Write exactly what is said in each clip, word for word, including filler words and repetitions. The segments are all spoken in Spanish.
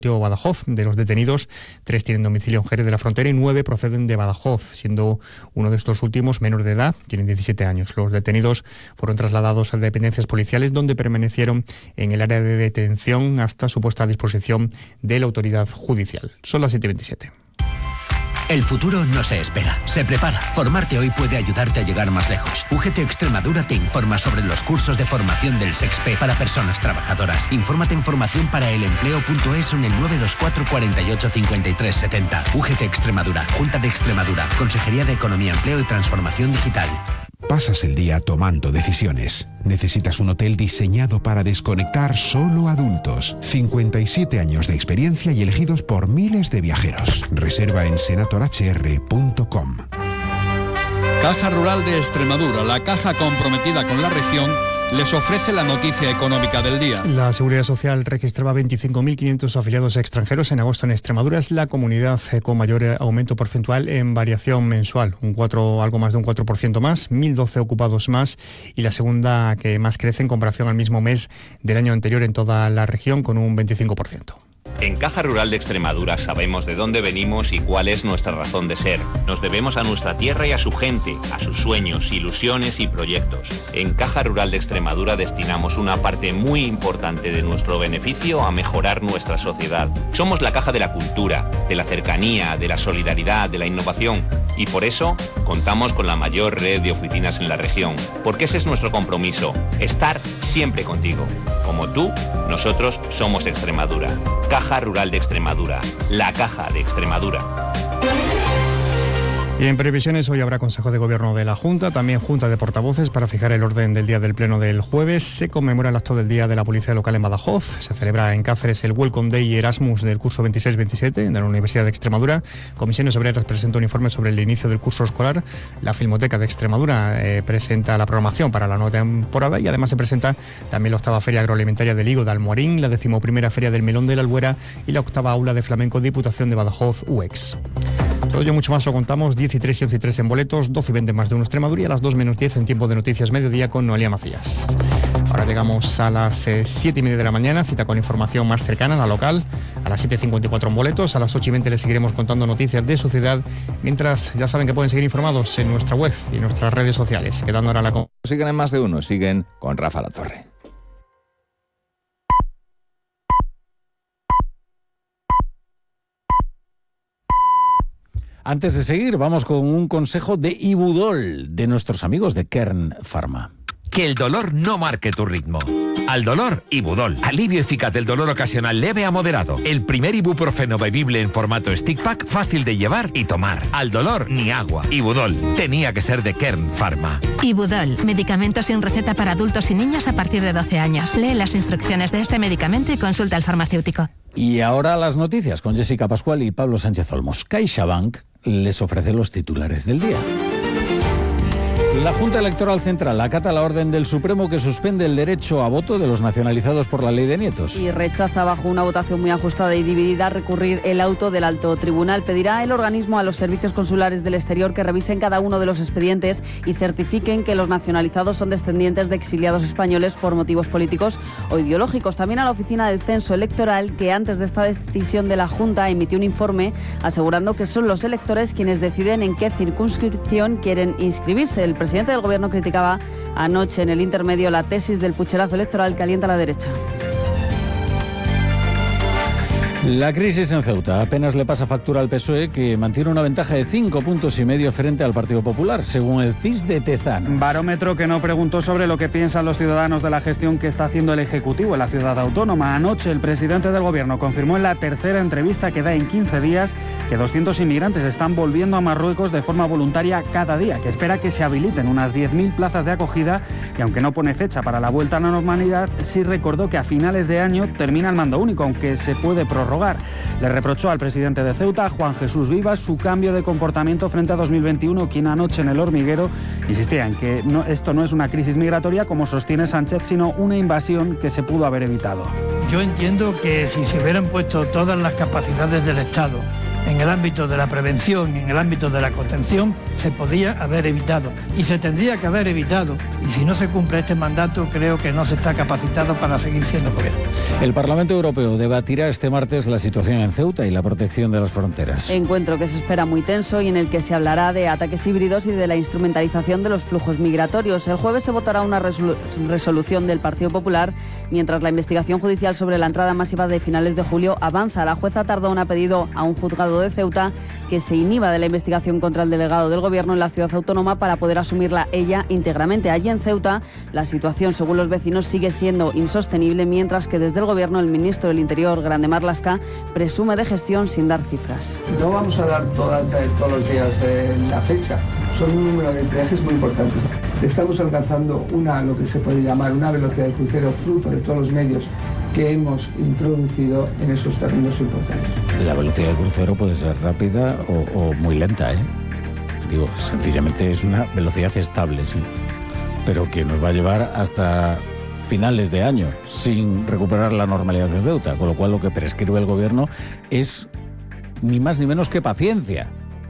Badajoz. De los detenidos, tres tienen domicilio en Jerez de la Frontera y nueve proceden de Badajoz, siendo uno de estos últimos menor de edad, tienen diecisiete años. Los detenidos fueron trasladados a dependencias policiales, donde permanecieron en el área de detención hasta su puesta a disposición de la autoridad judicial. Son las siete y veintisiete. El futuro no se espera, se prepara. Formarte hoy puede ayudarte a llegar más lejos. U G T Extremadura te informa sobre los cursos de formación del SEXPE para personas trabajadoras. Infórmate en formación para el empleo punto es o en el nueve dos cuatro, cuatro ocho, cinco tres siete cero. U G T Extremadura, Junta de Extremadura, Consejería de Economía, Empleo y Transformación Digital. Pasas el día tomando decisiones. Necesitas un hotel diseñado para desconectar solo adultos. cincuenta y siete años de experiencia y elegidos por miles de viajeros. Reserva en senator h r punto com. Caja Rural de Extremadura, la caja comprometida con la región, les ofrece la noticia económica del día. La Seguridad Social registraba veinticinco mil quinientos afiliados extranjeros en agosto en Extremadura. Es la comunidad con mayor aumento porcentual en variación mensual, un cuatro, algo más de un cuatro por ciento más, mil doce ocupados más, y la segunda que más crece en comparación al mismo mes del año anterior en toda la región, con un veinticinco por ciento. En Caja Rural de Extremadura sabemos de dónde venimos y cuál es nuestra razón de ser. Nos debemos a nuestra tierra y a su gente, a sus sueños, ilusiones y proyectos. En Caja Rural de Extremadura destinamos una parte muy importante de nuestro beneficio a mejorar nuestra sociedad. Somos la caja de la cultura, de la cercanía, de la solidaridad, de la innovación. Y por eso contamos con la mayor red de oficinas en la región. Porque ese es nuestro compromiso, estar siempre contigo. Como tú, nosotros somos Extremadura. Caja Rural de Extremadura, la caja de Extremadura. Y en previsiones, hoy habrá Consejo de Gobierno de la Junta, también Junta de Portavoces para fijar el orden del día del Pleno del jueves. Se conmemora el acto del Día de la Policía Local en Badajoz. Se celebra en Cáceres el Welcome Day Erasmus del curso veintiséis veintisiete de la Universidad de Extremadura. Comisiones Obreras presenta un informe sobre el inicio del curso escolar. La Filmoteca de Extremadura eh, presenta la programación para la nueva temporada, y además se presenta también la octava Feria Agroalimentaria del Higo de Almorín, la decimoprimera Feria del Melón de la Albuera y la octava Aula de Flamenco Diputación de Badajoz U E X. Todo ello mucho más lo contamos, diez y tres y once y tres en boletos, doce y veinte más de uno Extremadura, y a las dos menos diez en tiempo de noticias mediodía con Noelia Macías. Ahora llegamos a las eh, siete y media de la mañana, cita con información más cercana, la local, a las siete y cincuenta y cuatro en boletos, a las ocho y veinte les seguiremos contando noticias de su ciudad, mientras ya saben que pueden seguir informados en nuestra web y en nuestras redes sociales, quedando ahora la... Siguen en Más de Uno, siguen con Rafa La Torre. Antes de seguir, vamos con un consejo de Ibudol, de nuestros amigos de Kern Pharma. Que el dolor no marque tu ritmo. Al dolor, Ibudol. Alivio eficaz del dolor ocasional leve a moderado. El primer ibuprofeno bebible en formato stick pack, fácil de llevar y tomar. Al dolor, ni agua. Ibudol. Tenía que ser de Kern Pharma. Ibudol. Medicamento sin receta para adultos y niños a partir de doce años. Lee las instrucciones de este medicamento y consulta al farmacéutico. Y ahora las noticias con Jessica Pascual y Pablo Sánchez Olmos. CaixaBank les ofrece los titulares del día. La Junta Electoral Central acata la orden del Supremo que suspende el derecho a voto de los nacionalizados por la ley de nietos. Y rechaza, bajo una votación muy ajustada y dividida, recurrir el auto del alto tribunal. Pedirá el organismo a los servicios consulares del exterior que revisen cada uno de los expedientes y certifiquen que los nacionalizados son descendientes de exiliados españoles por motivos políticos o ideológicos. También a la Oficina del Censo Electoral, que antes de esta decisión de la Junta emitió un informe asegurando que son los electores quienes deciden en qué circunscripción quieren inscribirse. El El presidente del Gobierno criticaba anoche en el intermedio la tesis del pucherazo electoral que alienta a la derecha. La crisis en Ceuta apenas le pasa factura al P S O E, que mantiene una ventaja de cinco puntos y medio frente al Partido Popular, según el C I S de Tezanos. Barómetro que no preguntó sobre lo que piensan los ciudadanos de la gestión que está haciendo el Ejecutivo en la ciudad autónoma. Anoche el presidente del Gobierno confirmó en la tercera entrevista que da en quince días que doscientos inmigrantes están volviendo a Marruecos de forma voluntaria cada día, que espera que se habiliten unas diez mil plazas de acogida, y aunque no pone fecha para la vuelta a la normalidad, sí recordó que a finales de año termina el mando único, aunque se puede prorrogar. Le reprochó al presidente de Ceuta, Juan Jesús Vivas, su cambio de comportamiento frente a dos mil veintiuno, quien anoche en El Hormiguero insistía en que no, esto no es una crisis migratoria, como sostiene Sánchez, sino una invasión que se pudo haber evitado. Yo entiendo que si se hubieran puesto todas las capacidades del Estado en el ámbito de la prevención y en el ámbito de la contención, se podía haber evitado y se tendría que haber evitado. Y si no se cumple este mandato, creo que no se está capacitado para seguir siendo gobierno. El Parlamento Europeo debatirá este martes la situación en Ceuta y la protección de las fronteras. Encuentro que se espera muy tenso y en el que se hablará de ataques híbridos y de la instrumentalización de los flujos migratorios. El jueves se votará una resolu- resolución del Partido Popular, mientras la investigación judicial sobre la entrada masiva de finales de julio avanza. La jueza Tardón ha pedido a un juzgado de Ceuta que se inhiba de la investigación contra el delegado del Gobierno en la ciudad autónoma para poder asumirla ella íntegramente. Allí en Ceuta, la situación, según los vecinos, sigue siendo insostenible, mientras que desde el Gobierno el ministro del Interior, Grande Marlaska, presume de gestión sin dar cifras. No vamos a dar todas, eh, todos los días eh, la fecha. Son un número de viajes muy importantes. Estamos alcanzando una, lo que se puede llamar una velocidad de crucero fruto de todos los medios que hemos introducido en esos terrenos importantes. La velocidad de crucero puede ser rápida o, o muy lenta, ¿eh? Digo, sencillamente es una velocidad estable, sí, pero que nos va a llevar hasta finales de año sin recuperar la normalidad de Ceuta, con lo cual lo que prescribe el Gobierno es ni más ni menos que paciencia.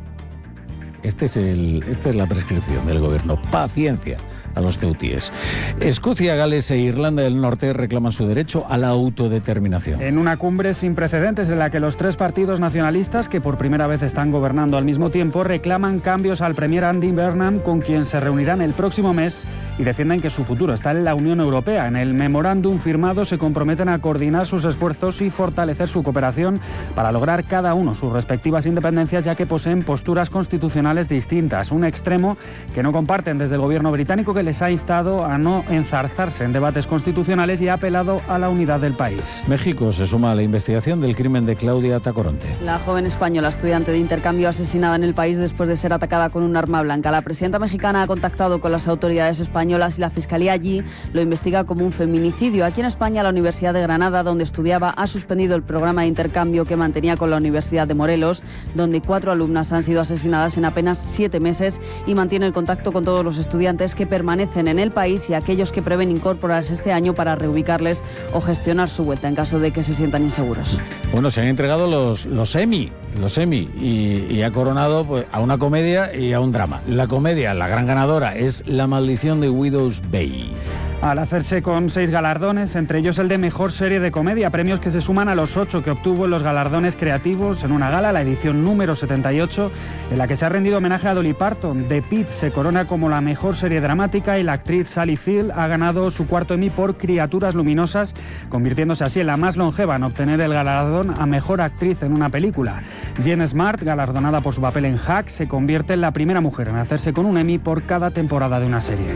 Este es el, esta es la prescripción del Gobierno, paciencia a los ceutíes. Escocia, Gales e Irlanda del Norte reclaman su derecho a la autodeterminación. En una cumbre sin precedentes en la que los tres partidos nacionalistas, que por primera vez están gobernando al mismo tiempo, reclaman cambios al premier Andy Burnham, con quien se reunirán el próximo mes, y defienden que su futuro está en la Unión Europea. En el memorándum firmado se comprometen a coordinar sus esfuerzos y fortalecer su cooperación para lograr cada uno sus respectivas independencias, ya que poseen posturas constitucionales distintas. Un extremo que no comparten desde el Gobierno británico, que les ha instado a no enzarzarse en debates constitucionales y ha apelado a la unidad del país. México se suma a la investigación del crimen de Claudia Tacoronte. La joven española, estudiante de intercambio asesinada en el país después de ser atacada con un arma blanca. La presidenta mexicana ha contactado con las autoridades españolas y la Fiscalía allí lo investiga como un feminicidio. Aquí en España, la Universidad de Granada, donde estudiaba, ha suspendido el programa de intercambio que mantenía con la Universidad de Morelos, donde cuatro alumnas han sido asesinadas en apenas siete meses, y mantiene el contacto con todos los estudiantes que permanecen en el país y aquellos que prevén incorporarse este año para reubicarles o gestionar su vuelta en caso de que se sientan inseguros. Bueno, se han entregado los, los Emmy, los Emmy y, y ha coronado pues, a una comedia y a un drama. La comedia, la gran ganadora, es La maldición de Widow's Bay. Al hacerse con seis galardones, entre ellos el de Mejor Serie de Comedia, premios que se suman a los ocho que obtuvo en los galardones creativos en una gala, la edición número setenta y ocho, en la que se ha rendido homenaje a Dolly Parton. The Pitt se corona como la mejor serie dramática y la actriz Sally Field ha ganado su cuarto Emmy por Criaturas Luminosas, convirtiéndose así en la más longeva en obtener el galardón a Mejor Actriz en una película. Jen Smart, galardonada por su papel en Hack, se convierte en la primera mujer en hacerse con un Emmy por cada temporada de una serie.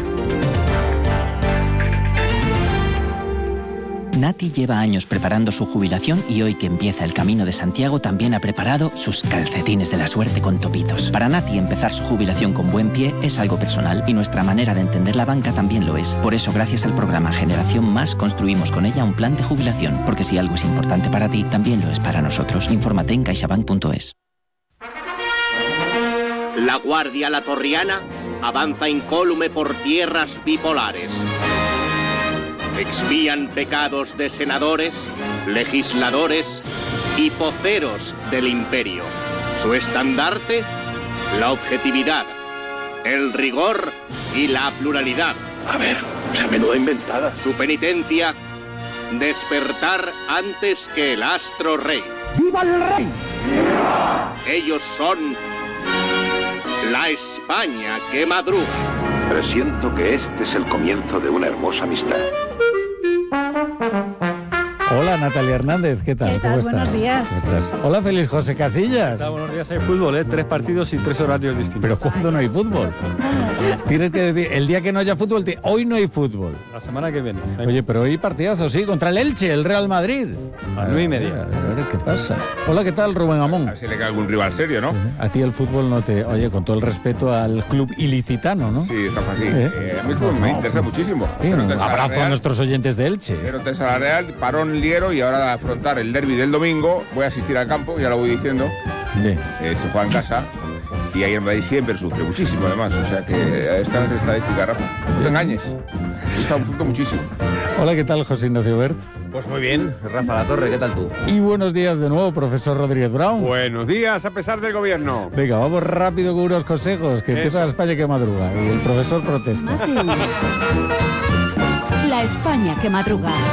Nati lleva años preparando su jubilación y hoy que empieza el Camino de Santiago también ha preparado sus calcetines de la suerte con topitos. Para Nati empezar su jubilación con buen pie es algo personal y nuestra manera de entender la banca también lo es. Por eso, gracias al programa Generación Más, construimos con ella un plan de jubilación, porque si algo es importante para ti, también lo es para nosotros. Infórmate en caixabank punto es. La Guardia Latorriana avanza incólume por tierras bipolares. Expían pecados de senadores, legisladores y poceros del imperio. Su estandarte, la objetividad, el rigor y la pluralidad. A ver, esa menuda inventada. Su penitencia, despertar antes que el astro rey. ¡Viva el rey! Ellos son la España que madruga. Presiento que este es el comienzo de una hermosa amistad. Hola, Natalia Hernández, ¿qué tal? ¿Qué tal? ¿Cómo Buenos estás? días. ¿Cómo estás? Hola, Félix José Casillas. ¿Qué tal? Buenos días, hay fútbol, ¿eh? Tres partidos y tres horarios distintos. ¿Pero cuándo no hay fútbol? Tienes que decir, el día que no haya fútbol, te- hoy no hay fútbol. La semana que viene. Oye, pero hoy partidazo, sí, contra el Elche, el Real Madrid. A las nueve y media. A ver, a ver, ¿qué pasa? Hola, ¿qué tal, Rubén Amón? A ver si le cae algún rival serio, ¿no? A ti el fútbol no te... Oye, con todo el respeto al club ilicitano, ¿no? Sí, está así. ¿Eh? Eh, a mí el fútbol me interesa muchísimo. Sí, un Cero tres a la abrazo a Real, nuestros oyentes de Elche. cero tres a la Real, parón liero y ahora a afrontar el derbi del domingo. Voy a asistir al campo, ya lo voy diciendo. Bien. Eh, se juega en casa. Y ahí en Madrid siempre sufre muchísimo, además. O sea que esta es estadística, Rafa. No te engañes. Está sufriendo muchísimo. Hola, ¿qué tal, José Ignacio Bert? Pues muy bien, Rafa Latorre, ¿qué tal tú? Y buenos días de nuevo, profesor Rodríguez Brown. Buenos días, a pesar del gobierno. Venga, vamos rápido con unos consejos, que empieza la España que madruga y el profesor protesta. Más de uno. La España que madruga.